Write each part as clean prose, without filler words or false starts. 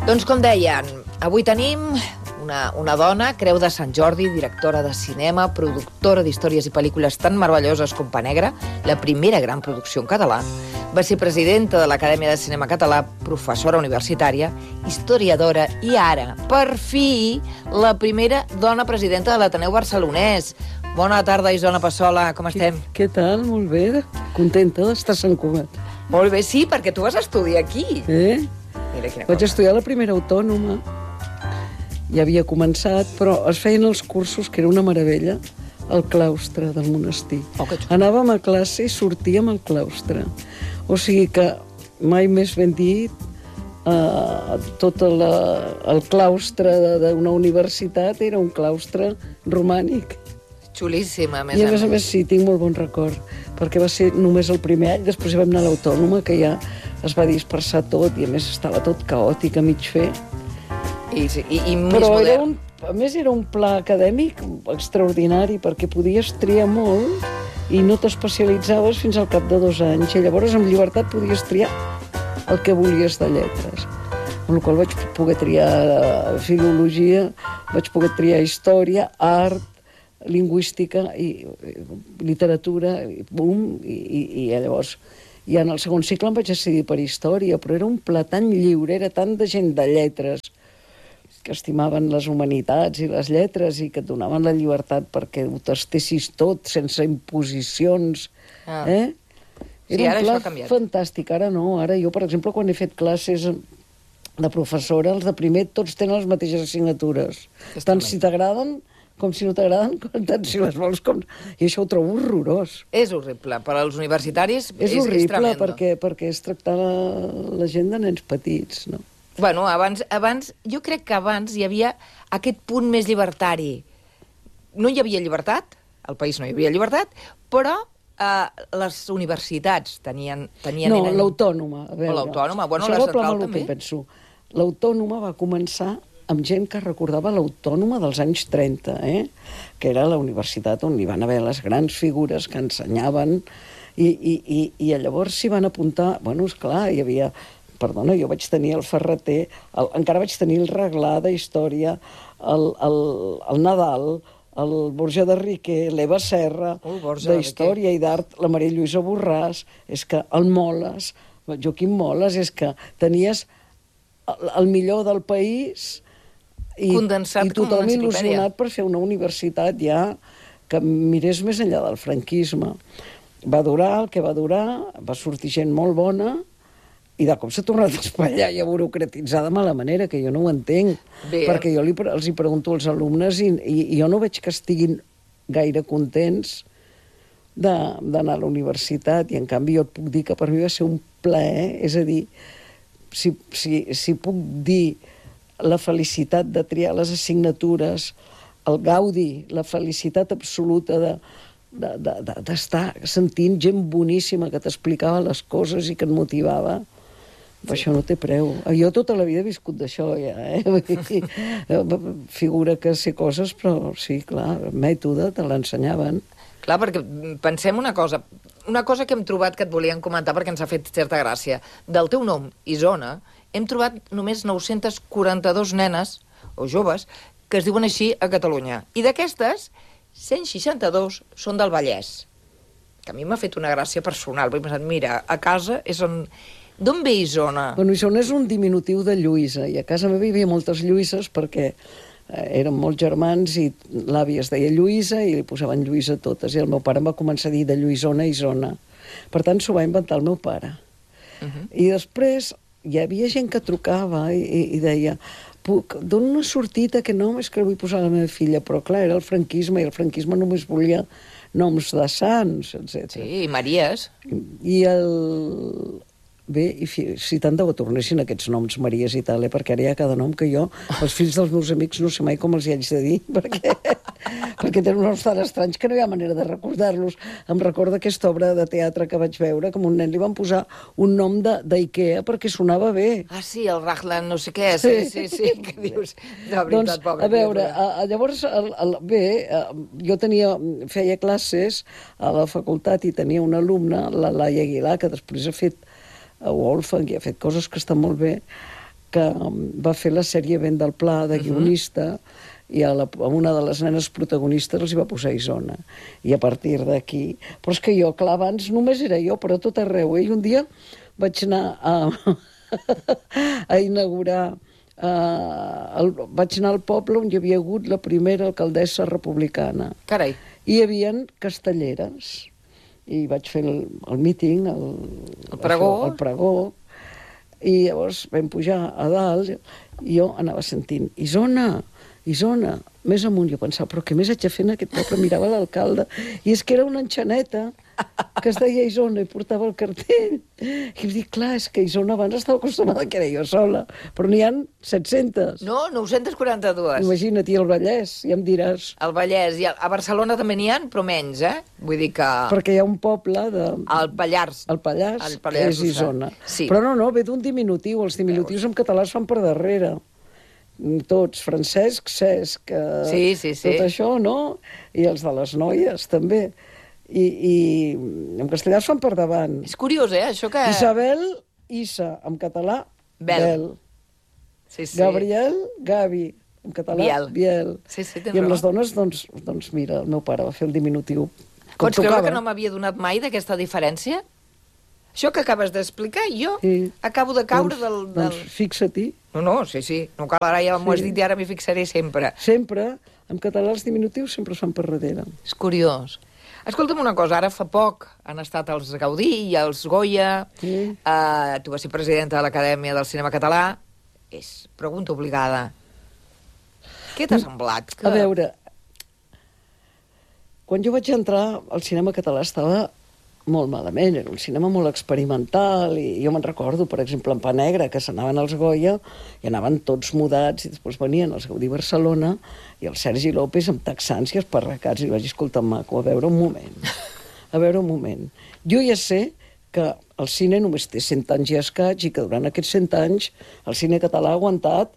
Doncs com deien, avui tenim una dona, Creu de Sant Jordi, directora de cinema, productora d'històries i pel·lícules tan meravelloses com Pa Negre, la primera gran producció en català. Va ser presidenta de l'Acadèmia de Cinema Català, professora universitària, historiadora i ara, per fi, la primera dona presidenta de l'Ateneu Barcelonès. Bona tarda, Isona Passola, com estem? Què tal? Molt bé. Contenta d'estar a Sant Cugat. Molt bé, sí, perquè tu vas estudiar aquí. Mira quina Vaig estudiar la primera autònoma. Ja havia començat, però es feien els cursos, que era una meravella, al claustre del monestir. Anàvem a classe i sortíem al claustre. O sigui que, mai més ben dit, tot el claustre d'una universitat era un claustre romànic. Xulíssima, a més. I a més, sí, tinc molt bon record, perquè va ser només el primer any, després vam anar a l'Autònoma, que ja es va dispersar tot, i a més estava tot caòtic a mig fer. I més però modern. a més era un pla acadèmic extraordinari, perquè podies triar molt i no t'especialitzaves fins al cap de 2 anys, i llavors amb llibertat podies triar el que volies de lletres. Amb la qual vaig poder triar filologia, vaig poder triar història, art, lingüística i literatura, i llavors ja en el segon cicle em vaig decidir per història, però era un pla tan lliure, era tant de gent de lletres que estimaven les humanitats i les lletres i que et donaven la llibertat perquè ho tastessis tot, sense imposicions. Era un pla fantàstic. Ara no, ara jo, per exemple, quan he fet classes de professora, els de primer tots tenen les mateixes assignatures. Tant si t'agraden com si no t'agraden, tant si les vols com... I això ho trobo horrorós. És horrible. Per als universitaris és horrible perquè és tractar la gent de nens petits, no? Bueno, abans, jo crec que abans hi havia aquest punt més llibertari. No hi havia llibertat, al país no hi havia llibertat, però les universitats tenien... No, l'Autònoma. L'Autònoma, bueno, la central també. L'Autònoma va començar amb gent que recordava l'Autònoma dels anys 30, que era la universitat on hi van haver les grans figures que ensenyaven, i llavors s'hi van apuntar... Bueno, esclar, hi havia... Perdona, jo vaig tenir el Ferreter, encara vaig tenir el Reglà de Història, el Nadal, el Borja de Riquer, l'Eva Serra, d'Història i d'Art, la Maria Lluïsa Borràs, és que el Moles, Joaquim Moles, és que tenies el millor del país i tothom il·lusionat per fer una universitat ja que mirés més enllà del franquisme. Va durar el que va durar, va sortir gent molt bona, i de cop s'ha tornat a espatllar i a burocratitzar de mala manera, que jo no ho entenc. Perquè jo els hi pregunto als alumnes i jo no veig que estiguin gaire contents d'anar a la universitat, i en canvi jo et puc dir que per mi va ser un plaer, és a dir, si puc dir la felicitat de triar les assignatures, el gaudi, la felicitat absoluta d'estar sentint gent boníssima que t'explicava les coses i que et motivava, això no té preu. Jo tota la vida he viscut d'això, ja, Figura que sé coses, però sí, clar, mètode, te l'ensenyaven. Clar, perquè pensem una cosa que hem trobat que et volíem comentar perquè ens ha fet certa gràcia. Del teu nom, Isona, hem trobat només 942 nenes, o joves, que es diuen així a Catalunya. I d'aquestes, 162 són del Vallès. Que a mi m'ha fet una gràcia personal. He pensat, mira, a casa és on... D'on ve Isona? Bueno, Isona és un diminutiu de Lluïsa, i a casa meva hi havia moltes Lluïses perquè eren molts germans i l'àvia es deia Lluïsa i li posaven Lluïsa a totes, i el meu pare em va començar a dir de Lluïsona a Isona. Per tant, s'ho va inventar el meu pare. I després hi havia gent que trucava i deia, d'on no ha sortit aquest nom? És que el vull posar a la meva filla, però clar, era el franquisme, i el franquisme només volia noms de sants, etc. Sí, i Maries. I Bé, i si tant de bo tornessin aquests noms Maries i tal, perquè ara hi ha cada nom que jo, els fills dels meus amics, no sé mai com els hi haig de dir, perquè tenen noms tan estranys que no hi ha manera de recordar-los. Em recorda aquesta obra de teatre que vaig veure, que a un nen li van posar un nom d'Ikea perquè sonava bé. Ah, sí, el Raglan no sé què, sí, que dius... De veritat, pobra. A veure, llavors, jo feia classes a la facultat i tenia una alumna, la Laia Aguilar, que després ha fet a Wolfgang i ha fet coses que estan molt bé, que va fer la sèrie Vent del Pla de guionista, i a una de les nenes protagonistes els hi va posar Isona. I a partir d'aquí... Però és que jo, clar, abans només era jo, però a tot arreu. I un dia vaig anar a inaugurar... vaig anar al poble on hi havia hagut la primera alcaldessa republicana. Carai. I hi havia castelleres. I vaig fer el míting, el pregó, i llavors vam pujar a dalt, i jo anava sentint Isona, més amunt. Jo pensava, però què més haig de fer en aquest poble? Mirava l'alcalde, i és que era una enxaneta que es deia Isona, i portava el cartell. I em dic, clar, és que Isona abans estava acostumada que era jo sola, però n'hi ha 700. No, 942. Imagina't, i el Vallès, ja em diràs. El Vallès, i a Barcelona també n'hi ha, però menys, eh? Vull dir que... Perquè hi ha un poble de... El Pallars. El Pallars, que és Isona. Sí. Però no, ve d'un diminutiu. Els diminutius en català es fan per darrere. Tots, Francesc, Cesc, tot això, no? I els de les noies, també. I en castellà es fan per davant. És curiós, això que... Isabel, Issa, en català, Bel. Sí. Gabriel, Gavi, en català, Biel. Sí, I amb les dones, doncs mira, el meu pare va fer el diminutiu. Pots creure que no m'havia donat mai d'aquesta diferència? Això que acabes d'explicar, jo acabo de caure del... Doncs fixa-t'hi. No, sí. No cal, ara ja m'ho has dit i ara m'hi fixaré sempre. Sempre. En català els diminutius sempre es fan per darrere. És curiós. Escolta'm una cosa, ara fa poc han estat els Gaudí i els Goya, tu vas ser presidenta de l'Acadèmia del Cinema Català, és pregunta obligada. Què t'ha semblat? A veure, quan jo vaig entrar al cinema català estava molt malament, era un cinema molt experimental, i jo me'n recordo, per exemple, en Pa Negre, que s'anaven als Goya i anaven tots mudats, i després venien els Gaudí Barcelona i el Sergi López amb texans i esparracats, i vaig dir, escolta, maco, a veure un moment. Jo ja sé que el cine només té 100 anys i escaig, i que durant aquests 100 anys el cine català ha aguantat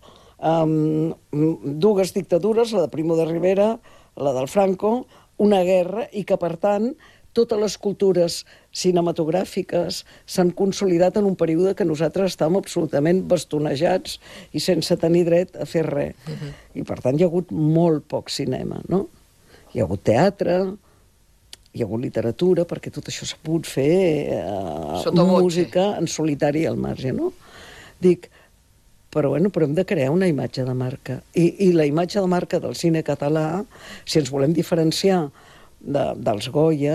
dues dictadures, la de Primo de Rivera, la del Franco, una guerra, i que, per tant, totes les cultures cinematogràfiques s'han consolidat en un període que nosaltres estàvem absolutament bastonejats i sense tenir dret a fer res. I, per tant, hi ha hagut molt poc cinema, no? Hi ha hagut teatre, hi ha hagut literatura, perquè tot això s'ha pogut fer música en solitari al marge, no? Dic, però hem de crear una imatge de marca. I la imatge de marca del cine català, si ens volem diferenciar dels Goya,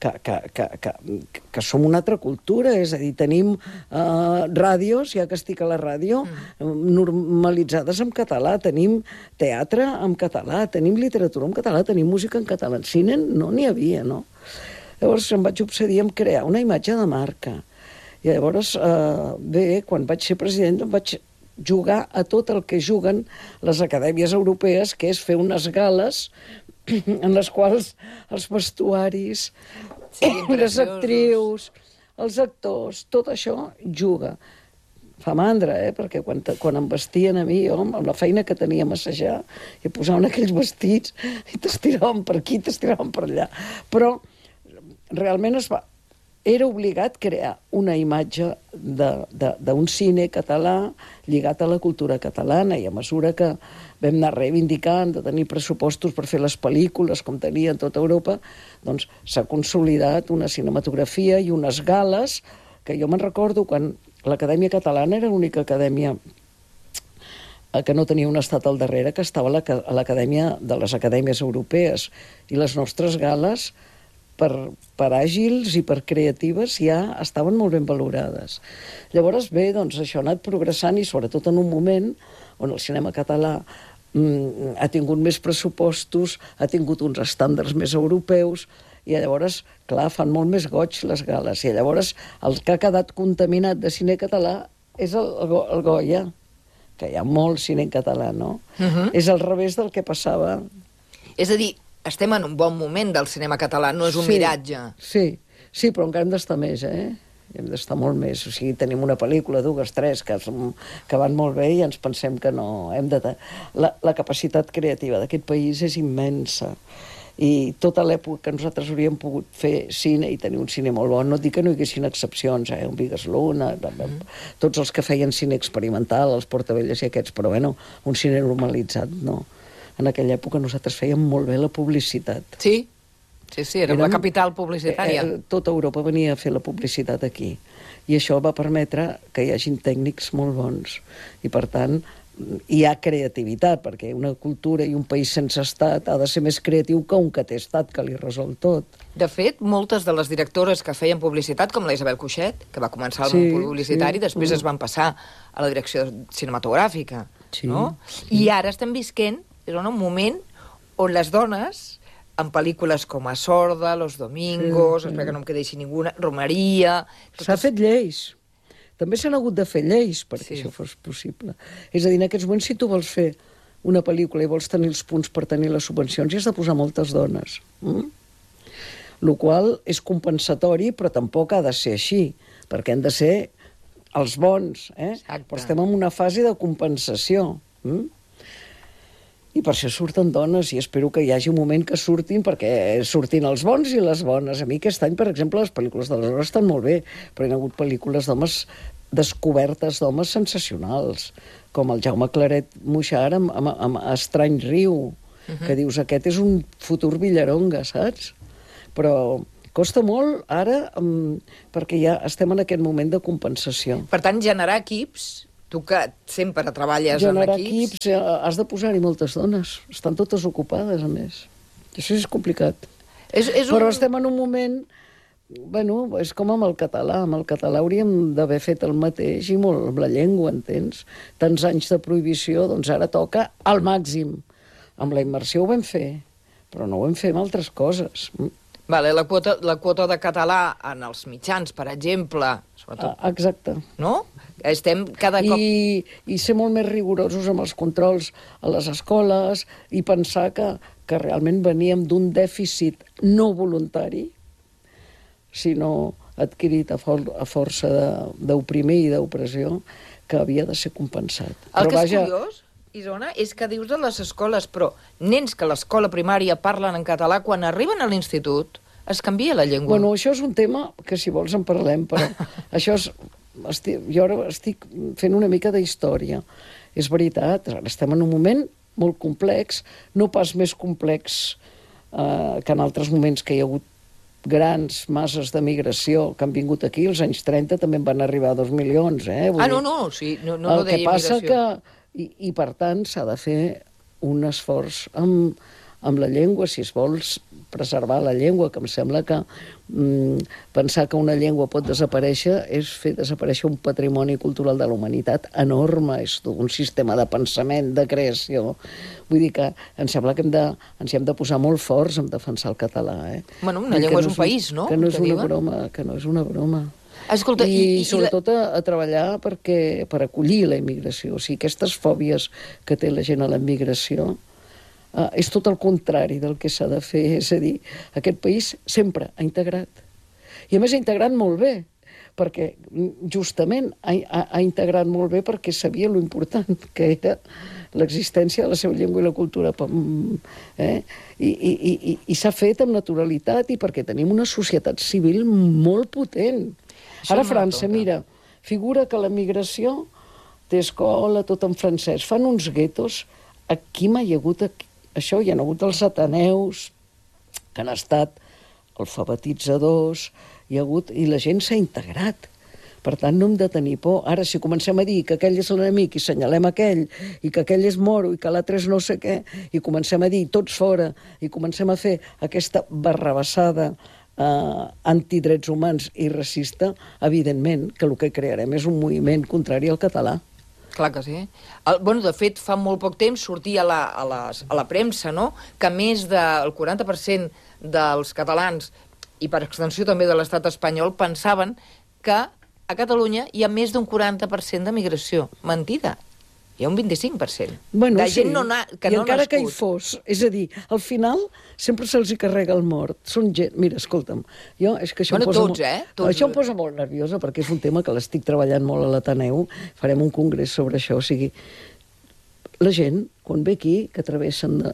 que som una altra cultura, és a dir, tenim ràdios, ja que estic a la ràdio, normalitzades en català, tenim teatre en català, tenim literatura en català, tenim música en català. En cine no n'hi havia, no? Llavors em vaig obsedir en crear una imatge de marca. I llavors, quan vaig ser president, em vaig jugar a tot el que juguen les acadèmies europees, que és fer unes gales en les quals els vestuaris, les actrius, els actors, tot això juga. Fa mandra, perquè quan em vestien a mi, amb la feina que tenia a massajar, i posaven aquells vestits i t'estiraven per aquí, t'estiraven per allà. Però realment era obligat crear una imatge d'un cine català lligat a la cultura catalana, i a mesura que vam anar reivindicant de tenir pressupostos per fer les pel·lícules com tenia en tota Europa, doncs s'ha consolidat una cinematografia i unes gales que jo me'n recordo quan l'Acadèmia Catalana era l'única acadèmia que no tenia un estat al darrere, que estava a l'Acadèmia de les Acadèmies Europees, i les nostres gales, per àgils i per creatives, ja estaven molt ben valorades. Llavors, bé, doncs això ha anat progressant, i sobretot en un moment on el cinema català ha tingut més pressupostos, ha tingut uns estàndards més europeus, i llavors, clar, fan molt més goig les gales. I llavors el que ha quedat contaminat de cine català és el Goya, que hi ha molt cine en català, no? És al revés del que passava. És a dir, estem en un bon moment del cinema català, no és un miratge. Sí, però encara hem d'estar més, Hem d'estar molt més. O sigui, tenim una pel·lícula, dues, tres, que van molt bé, i ens pensem que no. La capacitat creativa d'aquest país és immensa. i tota l'època que nosaltres hauríem pogut fer cine i tenir un cine molt bon, no et dic que no hi haguessin excepcions, un Vigas Luna, tots els que feien cine experimental, els Portabelles i aquests, però bueno, un cine normalitzat, no. En aquella època nosaltres fèiem molt bé la publicitat. Sí, érem la capital publicitària. Tota Europa venia a fer la publicitat aquí, i això va permetre que hi hagin tècnics molt bons, i per tant hi ha creativitat, perquè una cultura i un país sense estat ha de ser més creatiu que un que té estat, que li resol tot. De fet, moltes de les directores que feien publicitat, com la Isabel Cuixet, que va començar al món publicitari, després es van passar a la direcció cinematogràfica, no? I ara estem visquent un moment on les dones, en pel·lícules com A Sorda, Los Domingos, espera que no em quedeixi ninguna, Romeria... S'ha fet lleis. També s'han hagut de fer lleis perquè això fos possible. És a dir, en aquests moments, si tu vols fer una pel·lícula i vols tenir els punts per tenir les subvencions, hi has de posar moltes dones. Lo qual és compensatori, però tampoc ha de ser així, perquè han de ser els bons. Però estem en una fase de compensació. I per això surten dones, i espero que hi hagi un moment que surtin, perquè surtin els bons i les bones. A mi aquest any, per exemple, les pel·lícules de l'hora estan molt bé, però hi ha hagut pel·lícules d'homes, descobertes d'homes sensacionals, com el Jaume Claret Moixar amb Estrany riu, que dius, aquest és un futur Villaronga, saps? Però costa molt ara, perquè ja estem en aquest moment de compensació. Per tant, generar equips... Tu que sempre treballes en equips... Has de posar-hi moltes dones. Estan totes ocupades, a més. Això és complicat. Però estem en un moment... Bueno, és com amb el català. Amb el català hauríem d'haver fet el mateix, i molt amb la llengua, entens? Tants anys de prohibició, doncs ara toca al màxim. Amb la immersió ho vam fer, però no ho vam fer amb altres coses. Vale, la quota de català en els mitjans, per exemple... Exacte. No? Estem cada cop... I ser molt més rigorosos amb els controls a les escoles i pensar que realment veníem d'un dèficit no voluntari, sinó adquirit a força d'oprimir i d'opressió, que havia de ser compensat. El que és curiós, Isona, és que dius de les escoles, però nens que a l'escola primària parlen en català, quan arriben a l'institut es canvia la llengua. Bueno, això és un tema que, si vols, en parlem, però això és... Jo ara estic fent una mica d'història. És veritat, ara estem en un moment molt complex, no pas més complex que en altres moments que hi ha hagut grans masses de migració que han vingut aquí. Als anys 30 també en van arribar 2 milions, no el que passa que... I per tant, s'ha de fer un esforç amb la llengua, si es vols preservar la llengua, que em sembla que pensar que una llengua pot desaparèixer és fer desaparèixer un patrimoni cultural de la humanitat enorme, és un sistema de pensament, de creació. Vull dir que em sembla que ens hi hem de posar molt forts en defensar el català. Bueno, una llengua és un país, no? Que no és una broma, que no és una broma. Escolta, I sobretot a treballar per acollir la immigració. O sigui, aquestes fòbies que té la gent a la immigració és tot el contrari del que s'ha de fer. És a dir, aquest país sempre ha integrat. I a més ha integrat molt bé, perquè justament ha integrat molt bé perquè sabia lo important que era l'existència de la seva llengua i la cultura. I s'ha fet amb naturalitat i perquè tenim una societat civil molt potent. Ara a França, mira, figura que la migració té escola, tot en francès. Fan uns guetos. Aquí mai hi ha hagut això, hi ha hagut els ateneus, que han estat alfabetitzadors, i la gent s'ha integrat. Per tant, no hem de tenir por. Ara, si comencem a dir que aquell és l'enemic i senyalem aquell, i que aquell és moro i que l'altre és no sé què, i comencem a dir tots fora, i comencem a fer aquesta barrabassada antidrets humans i racista, evidentment que el que crearem és un moviment contrari al català. Clar que sí. De fet, fa molt poc temps sortia a la premsa, no?, que més del 40% dels catalans, i per extensió també de l'estat espanyol, pensaven que a Catalunya hi ha més d'un 40% de migració. Mentida. Hi ha un 25%. Bueno, de gent que no ha encara nascut. que hi fos. És a dir, al final sempre se'ls hi carrega el mort. Són gent... Mira, escolta'm, jo és que això això em posa molt nerviosa, perquè és un tema que l'estic treballant molt a l'Ateneu. Farem un congrés sobre això. O sigui, la gent, quan ve aquí, que travessen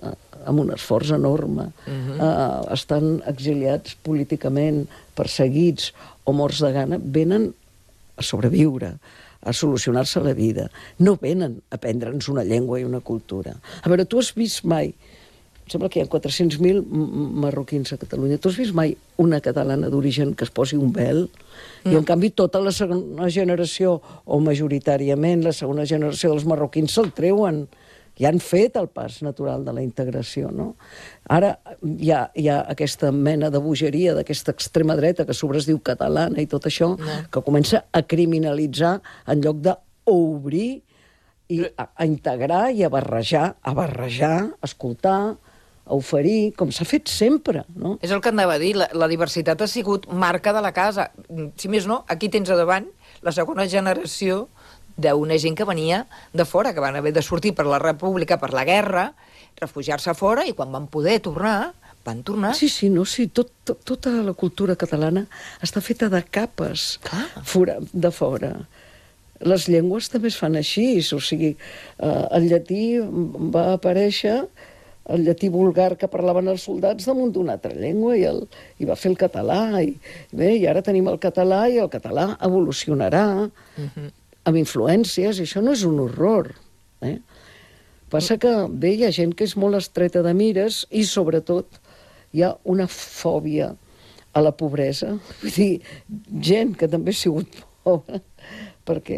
amb un esforç enorme, estan exiliats políticament, perseguits o morts de gana, venen a sobreviure, a solucionar-se la vida. No venen a aprendre'ns una llengua i una cultura. A veure, tu has vist mai, em sembla que hi ha 400.000 marroquins a Catalunya, tu has vist mai una catalana d'origen que es posi un vel? I en canvi tota la segona generació, o majoritàriament la segona generació dels marroquins se'l treuen, ja han fet el pas natural de la integració, no? Ara hi ha aquesta mena de bogeria d'aquesta extrema dreta que a sobre es diu catalana i tot això, que comença a criminalitzar en lloc d'obrir i a integrar i a barrejar, a escoltar, a oferir, com s'ha fet sempre, no? És el que anava a dir, la diversitat ha sigut marca de la casa. Si més no, aquí tens a davant la segona generació d'una gent que venia de fora, que van haver de sortir per la república, per la guerra, refugiar-se fora, i quan van poder tornar, van tornar. Sí, tota la cultura catalana està feta de capes de fora. Les llengües també es fan així, o sigui, el llatí va aparèixer, el llatí vulgar que parlaven els soldats damunt d'una altra llengua, i va fer el català, i ara tenim el català, i el català evolucionarà, amb influències, i això no és un horror. Passa que, hi ha gent que és molt estreta de mires i, sobretot, hi ha una fòbia a la pobresa. Vull dir, gent que també ha sigut pobra, perquè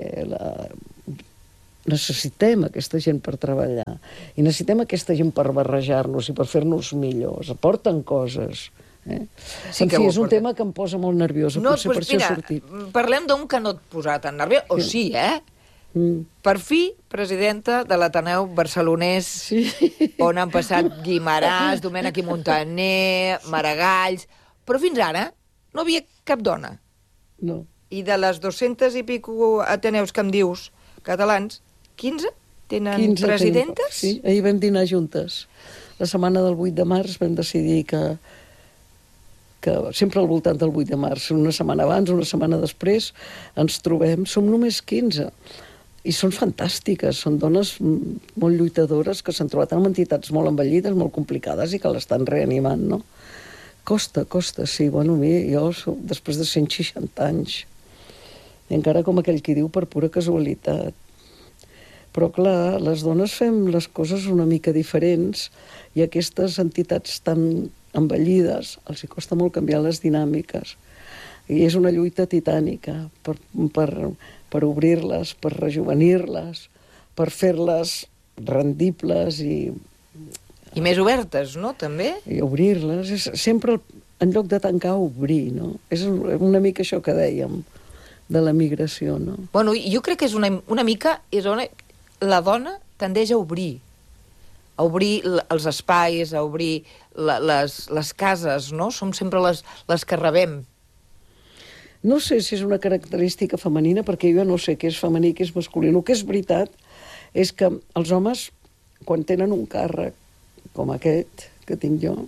necessitem aquesta gent per treballar, i necessitem aquesta gent per barrejar-nos i per fer-nos millors. Aporten coses. En fi, és un tema que em posa molt nerviosa, potser per això he sortit. Parlem d'un que no et posa tan nerviós, o sí, Per fi, presidenta de l'Ateneu barcelonès, on han passat Guimaràs, Domènech i Montaner, Maragalls, però fins ara no havia cap dona. No. I de les 200 i pico ateneus que em dius, catalans, 15 tenen presidentes? Sí, ahir vam dinar juntes. La setmana del 8 de març vam decidir que sempre al voltant del 8 de març, una setmana abans, una setmana després, ens trobem, som només 15. I són fantàstiques, són dones molt lluitadores que s'han trobat en entitats molt envellides, molt complicades i que l'estan reanimant, no? Costa, sí. Bueno, jo soc després de 160 anys. I encara com aquell qui diu per pura casualitat. Però, clar, les dones fem les coses una mica diferents i aquestes entitats tan envellides els hi costa molt canviar les dinàmiques. I és una lluita titànica per obrir-les, per rejuvenir-les, per fer-les rendibles i més obertes, no?, també? I obrir-les. És sempre, en lloc de tancar, obrir, no? És una mica això que dèiem de la migració, no? Bueno, jo crec que és una mica... La dona tendeix a obrir els espais, a obrir les cases, no? Som sempre les que rebem. No sé si és una característica femenina, perquè jo no sé què és femení i què és masculí. El que és veritat és que els homes, quan tenen un càrrec com aquest que tinc jo,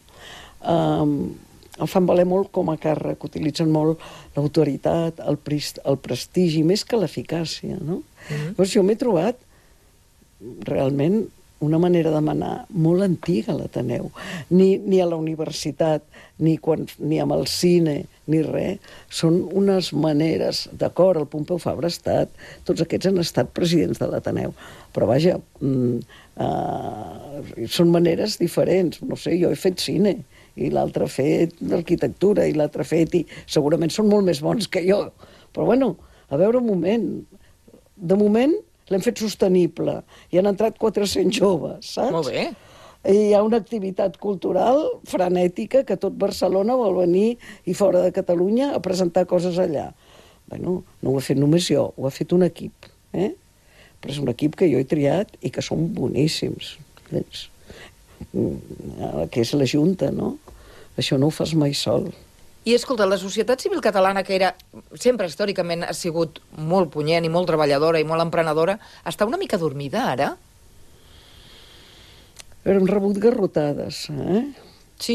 el fan valer molt com a càrrec, utilitzen molt l'autoritat, el prestigi, més que l'eficàcia, no? Llavors jo m'he trobat realment una manera de manar molt antiga a l'Ateneu. Ni a la universitat, ni amb el cine, ni res. Són unes maneres, d'acord, el Pompeu Fabra ha estat, tots aquests han estat presidents de l'Ateneu, però vaja, són maneres diferents. No sé, jo he fet cine, i l'altre ha fet arquitectura, i l'altre ha fet... I segurament són molt més bons que jo. Però bueno, a veure un moment. De moment l'hem fet sostenible. I han entrat 400 joves, saps? Molt bé. I hi ha una activitat cultural frenètica que tot Barcelona vol venir i fora de Catalunya a presentar coses allà. Bueno, no ho he fet només jo, ho ha fet un equip. Però és un equip que jo he triat i que són boníssims. Que és la Junta, no? Això no ho fas mai sol. I, escolta, la societat civil catalana, que sempre històricament ha sigut molt punyent i molt treballadora i molt emprenedora, està una mica dormida, ara? Hem rebut garrotades, Sí.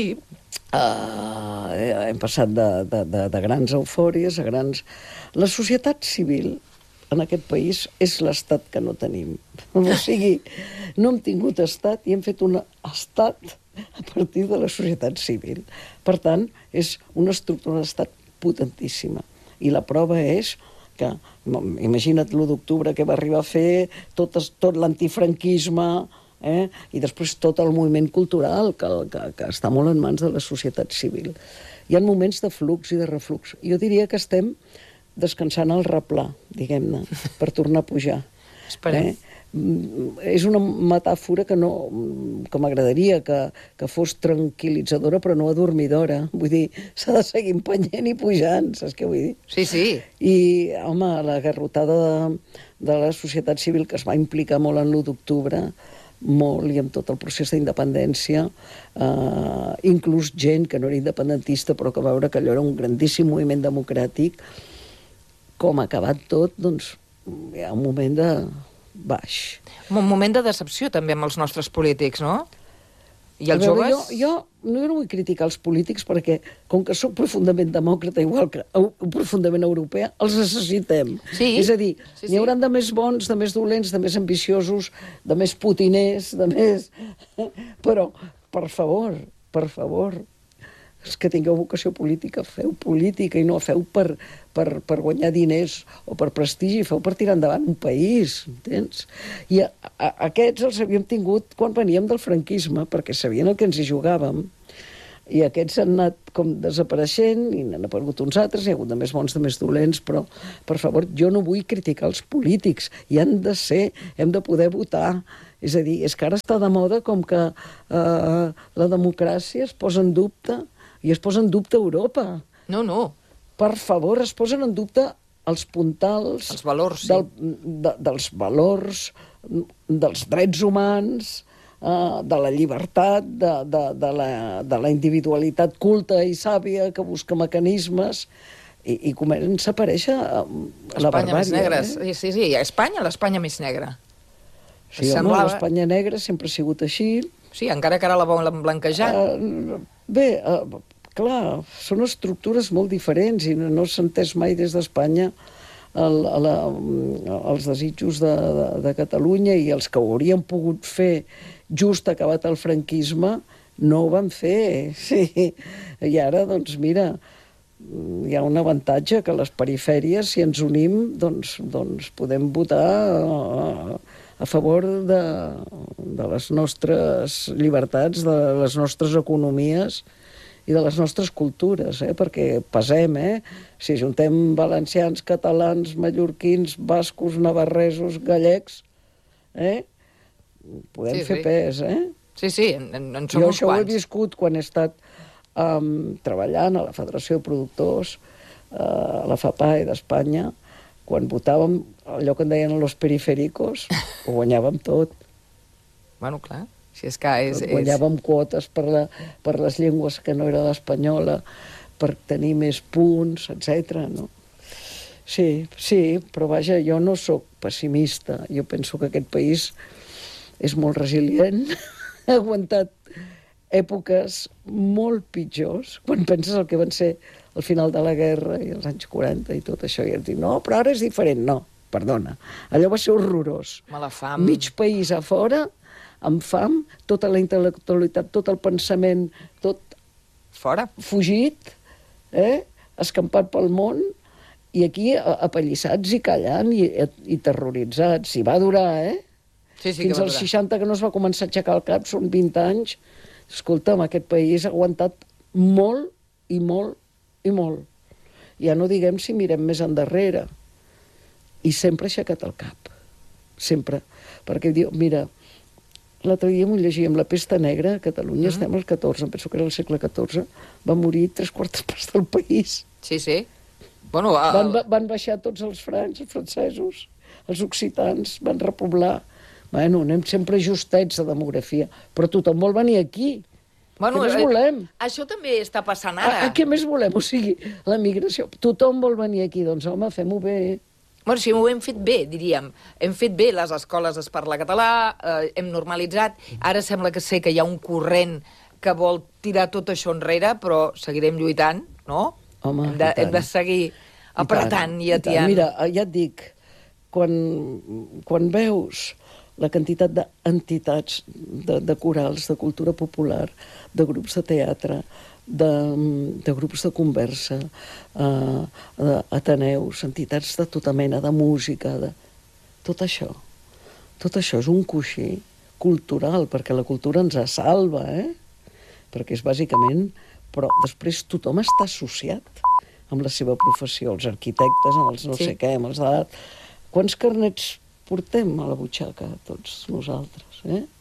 Hem passat de grans eufòries a grans... La societat civil en aquest país és l'estat que no tenim. O sigui, no hem tingut estat i hem fet un estat a partir de la societat civil. Per tant, és una estructura d'estat potentíssima. I la prova és que, imagina't l'1 d'octubre que va arribar a fer tot l'antifranquisme, i després tot el moviment cultural, que està molt en mans de la societat civil. Hi ha moments de flux i de reflux. Jo diria que estem descansant al replà, diguem-ne, per tornar a pujar. Esperem. És una metàfora que m'agradaria que fos tranquil·litzadora però no adormidora. Vull dir, s'ha de seguir empenyent i pujant, saps què vull dir? Sí, sí. I, home, la garrotada de la societat civil que es va implicar molt en l'1 d'octubre, molt, i amb tot el procés d'independència, inclús gent que no era independentista però que va veure que allò era un grandíssim moviment democràtic, com ha acabat tot, doncs hi ha un moment de baix. Un moment de decepció també amb els nostres polítics, no? I els joves? Jo no vull criticar els polítics perquè, com que sóc profundament demòcrata, igual que profundament europea, els necessitem. Sí. És a dir, n'hi hauran de més bons, de més dolents, de més ambiciosos, de més putiners, de més... Però, per favor, els que tingueu vocació política, feu política i no feu per guanyar diners o per prestigi, feu per tirar endavant un país, entens? I aquests els havíem tingut quan veníem del franquisme, perquè sabien el que ens hi jugàvem, i aquests han anat com desapareixent i n'han aparegut uns altres, hi ha hagut de més bons, de més dolents, però, per favor, jo no vull criticar els polítics, hi han de ser, hem de poder votar. És a dir, és que ara està de moda com que la democràcia es posa en dubte, i es posa en dubte Europa. No. Per favor, es posen en dubte els puntals... Els valors, sí. Dels valors, dels drets humans, de la llibertat, de la individualitat culta i sàvia que busca mecanismes, i comença a aparèixer la barbària. Més negra. Sí, a Espanya, l'Espanya més negra. Sí, home, l'Espanya negra sempre ha sigut així. Sí, encara que ara la volen blanquejar. Bé, clar, són estructures molt diferents i no s'ha entès mai des d'Espanya els desitjos de Catalunya, i els que ho haurien pogut fer just acabat el franquisme no ho van fer. Sí. I ara, doncs, mira, hi ha un avantatge, que a les perifèries, si ens unim, doncs podem votar a favor de les nostres llibertats, de les nostres economies i de les nostres cultures, perquè pesem, si juntem valencians, catalans, mallorquins, bascos, navarresos, gallecs, podem fer pes, Sí, en som uns quants. Jo això ho he viscut quan he estat treballant a la Federació de Productors, a la FAPAE d'Espanya. Quan votàvem, allò que en deien los periféricos, ho guanyàvem tot. Bueno, clar. Si és que guanyàvem quotes per les llengües que no era l'espanyola, per tenir més punts, etc. No? Sí, però vaja, jo no sóc pessimista. Jo penso que aquest país és molt resilient, ha aguantat èpoques molt pitjors, quan penses el que van ser al final de la guerra i els anys 40 i tot això, i ens diu, no, però ara és diferent. No, perdona, allò va ser horrorós. Mala fam. Mig país a fora, amb fam, tota la intel·lectualitat, tot el pensament, tot fora, fugit, escampat pel món, i aquí apallissats i callant i terroritzats. I va durar, Sí, fins als 60, que no es va començar a aixecar el cap, són 20 anys. Escolta'm, aquest país ha aguantat molt i molt i molt. Ja no diguem si mirem més endarrere. I sempre ha aixecat el cap. Sempre. Perquè diu, mira, l'altre dia m'ho llegíem, la pesta negra a Catalunya, estem al 14, em penso que era el segle XIV, va morir 3/4 parts del país. Sí. Bueno, van baixar tots els francesos, els occitans, van repoblar. Bueno, anem sempre justets de demografia, però tothom vol venir aquí. Bueno, què més volem? Això també està passant ara. Què més volem? O sigui, la migració. Tothom vol venir aquí, doncs home, fem-ho bé. Bueno, sí, ho hem fet bé, diríem. Hem fet bé, les escoles es parla català, hem normalitzat. Ara sembla que sé que hi ha un corrent que vol tirar tot això enrere, però seguirem lluitant, no? Home, hem de seguir apretant i atiant. Mira, ja et dic, quan veus la quantitat d'entitats, de corals, de cultura popular, de grups de teatre, de grups de conversa, ateneus, entitats de tota mena, de música, tot això. Tot això és un coixí cultural, perquè la cultura ens salva, perquè és bàsicament... Però després tothom està associat amb la seva professió, els arquitectes, amb els no sé què, amb els d'edat. Quants carnets portem a la butxaca, tots nosaltres,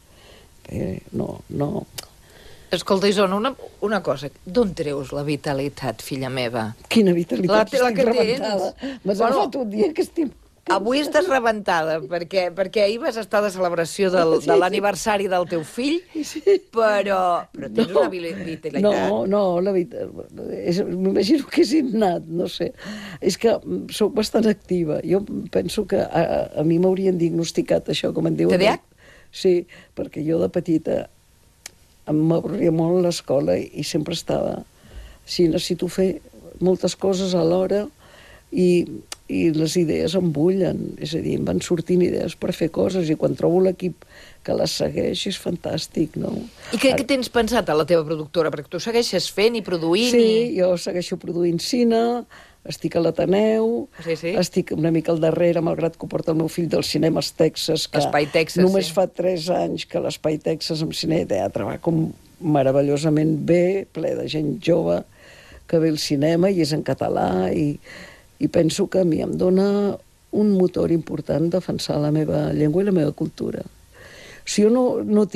No. Escolta, Isona, una cosa. D'on treus la vitalitat, filla meva? Quina vitalitat? La que rebentada. M'has agafat un dia que estic... Avui estàs rebentada, perquè ahir vas estar de celebració de l'aniversari del teu fill, però tens una vitalitat. No, la vitalitat... M'imagino que és innat, no sé. És que sóc bastant activa. Jo penso que a mi m'haurien diagnosticat això, com en diuen. TDAH? Sí, perquè jo de petita m'avorria molt l'escola i sempre estava... Sí, necessito fer moltes coses alhora i les idees em bullen, és a dir, em van sortint idees per fer coses i quan trobo l'equip que les segueix és fantàstic, no? I què tens pensat a la teva productora? Perquè tu segueixes fent i produint Sí, jo segueixo produint cine, estic a l'Ateneu, estic una mica al darrere, malgrat que ho porta el meu fill del cinema als Texas, que només fa 3 anys que l'Espai Texas amb cine i teatre va com meravellosament bé, ple de gent jove que ve al cinema i és en català i penso que a mi em dona un motor important defensar la meva llengua i la meva cultura. Si jo no